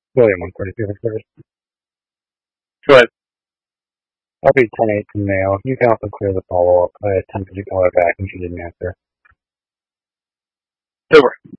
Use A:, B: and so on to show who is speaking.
A: William 142 first.
B: Go ahead.
A: I'll be 10-8 from male. You can also clear the follow-up. I attempted to call her back and she didn't answer.
B: Over.